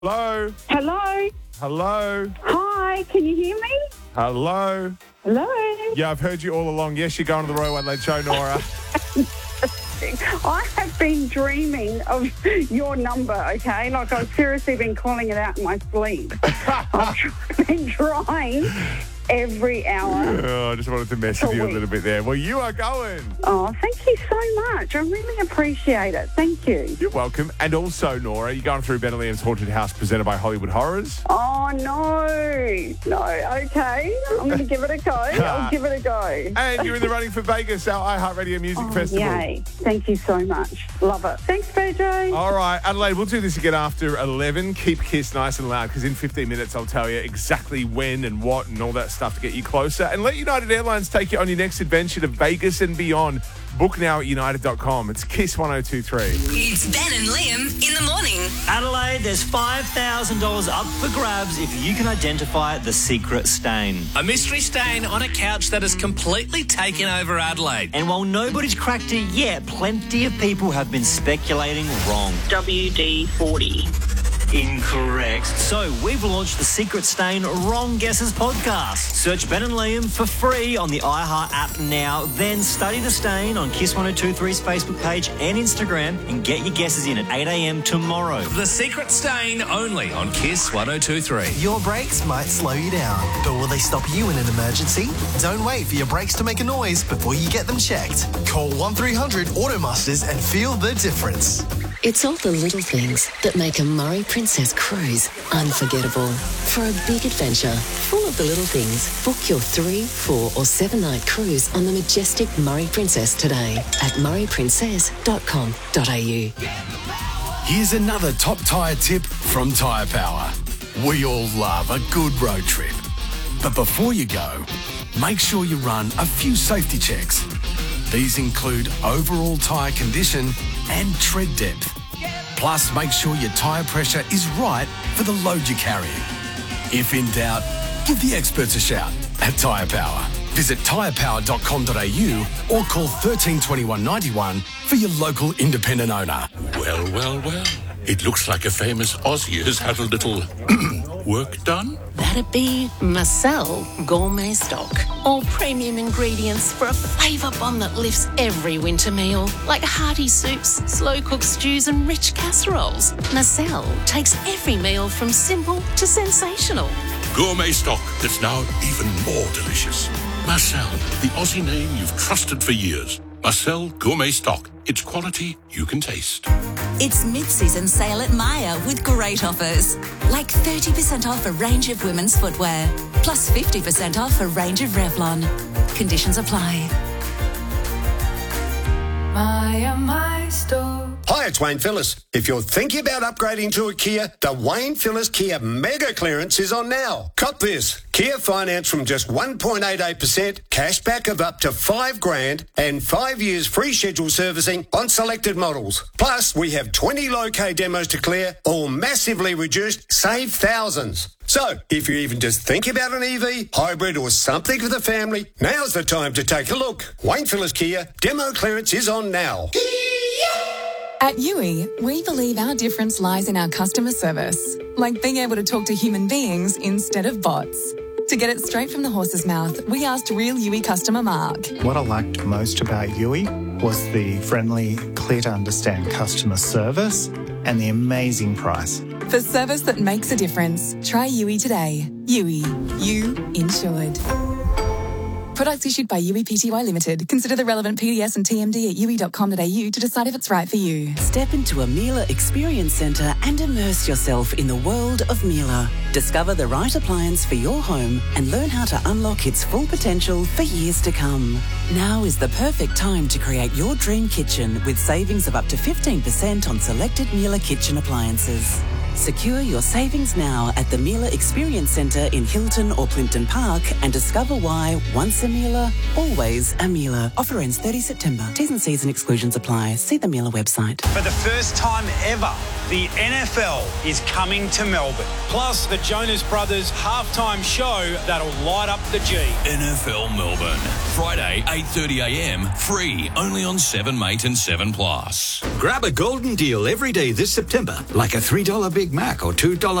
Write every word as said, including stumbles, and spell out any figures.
Hello? Hello? Hello? Hi, can you hear me? Hello? Hello? Yeah, I've heard you all along. Yes, you're going to the Roy Adelaide Show, Nora. I have been dreaming of your number, okay? Like, I've seriously been calling it out in my sleep. I've been trying every hour. Oh, I just wanted to mess with you a little bit there. Well, you are going. Oh, thank you so much. I really appreciate it. Thank you. You're welcome. And also, Nora, you're going through Ben and Liam's Haunted House presented by Hollywood Horrors. Oh, no. No, okay. I'm going to give it a go. I'll give it a go. And you're in the running for Vegas, our iHeartRadio Music Oh, Festival. yay. Thank you so much. Love it. Thanks, B J. All right, Adelaide, we'll do this again after eleven. Keep Kiss nice and loud, because in fifteen minutes I'll tell you exactly when and what and all that stuff to get you closer. And let United Airlines take you on your next adventure to Vegas and beyond. Book now at united dot com. It's Kiss one oh two three. It's Ben and Liam in the morning. Adelaide, there's five thousand dollars up for grabs if you can identify the secret stain. A mystery stain on a couch that has completely taken over Adelaide. And while nobody's cracked it yet, plenty of people have been speculating wrong. W D forty. Incorrect. So we've launched the Secret Stain Wrong Guesses podcast. Search Ben and Liam for free on the iHeart app now. Then study the stain on Kiss one oh two three's Facebook page and Instagram and get your guesses in at eight a.m. tomorrow. The Secret Stain only on Kiss one oh two three. Your brakes might slow you down, but will they stop you in an emergency? Don't wait for your brakes to make a noise before you get them checked. Call one three hundred Automasters and feel the difference. It's all the little things that make a Murray Princess cruise unforgettable. For a big adventure full of the little things, book your three, four or seven night cruise on the majestic Murray Princess today at murray princess dot com dot a u. Here's another top tyre tip from Tyre Power. We all love a good road trip. But before you go, make sure you run a few safety checks. These include overall tyre condition and tread depth. Plus, make sure your tyre pressure is right for the load you're carrying. If in doubt, give the experts a shout at Tyre Power. Visit tyre power dot com dot a u or call one three two one, nine one for your local independent owner. Well, well, well. It looks like a famous Aussie has had a little work done. That'd be Marcel Gourmet Stock. All premium ingredients for a flavour bomb that lifts every winter meal, like hearty soups, slow-cooked stews and rich casseroles. Marcel takes every meal from simple to sensational. Gourmet stock that's now even more delicious. Marcel, the Aussie name you've trusted for years. Marcel Gourmet Stock. It's quality you can taste. It's mid-season sale at Maya with great offers. Like thirty percent off a range of women's footwear. Plus fifty percent off a range of Revlon. Conditions apply. Maya, my store. Hi, it's Wayne Phillis. If you're thinking about upgrading to a Kia, the Wayne Phillis Kia Mega Clearance is on now. Cop this. Kia finance from just one point eight eight percent, cashback of up to five grand, and five years free schedule servicing on selected models. Plus, we have twenty low-K demos to clear, all massively reduced, save thousands. So, if you're even just thinking about an E V, hybrid or something for the family, now's the time to take a look. Wayne Phillis Kia, demo clearance is on now. At U I, we believe our difference lies in our customer service, like being able to talk to human beings instead of bots. To get it straight from the horse's mouth, we asked real U I customer Mark. What I liked most about U I was the friendly, clear to understand customer service and the amazing price. For service that makes a difference, try U I today. U I, you insured. Products issued by U I P T Y Limited. Consider the relevant P D S and T M D at u i dot com dot a u to decide if it's right for you. Step into a Miele Experience Centre and immerse yourself in the world of Miele. Discover the right appliance for your home and learn how to unlock its full potential for years to come. Now is the perfect time to create your dream kitchen with savings of up to fifteen percent on selected Miele kitchen appliances. Secure your savings now at the Miele Experience Centre in Hilton or Plimpton Park and discover why once a Miele, always a Miele. Offer ends thirtieth September. T's and C's and exclusions apply. See the Miele website. For the first time ever, the N F L is coming to Melbourne. Plus, the Jonas Brothers halftime show that'll light up the G. N F L Melbourne. Friday, eight thirty a m. Free, only on seven mate and seven plus. Grab a golden deal every day this September, like a three dollar bill Big Mac or two dollars